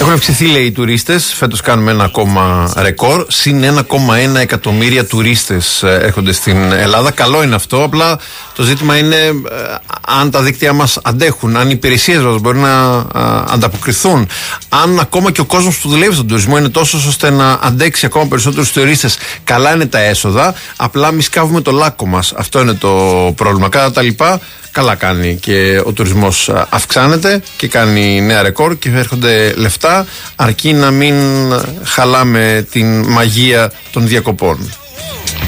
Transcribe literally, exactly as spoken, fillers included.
Έχουν αυξηθεί, λέει, οι τουρίστες. Φέτος κάνουμε ένα ακόμα ρεκόρ. Συν ένα κόμμα ένα εκατομμύρια τουρίστες έρχονται στην Ελλάδα. Καλό είναι αυτό. Απλά το ζήτημα είναι ε, αν τα δίκτυα μας αντέχουν, αν οι υπηρεσίες μας μπορεί να α, ανταποκριθούν, αν ακόμα και ο κόσμος που δουλεύει στον τουρισμό είναι τόσο ώστε να αντέξει ακόμα περισσότερους τουρίστες. Καλά είναι τα έσοδα. Απλά μη σκάβουμε το λάκκο μας. Αυτό είναι το πρόβλημα. Κατά τα λοιπά, καλά κάνει και ο τουρισμός αυξάνεται και κάνει νέα ρεκόρ και έρχονται λεφτά, αρκεί να μην χαλάμε την μαγεία των διακοπών.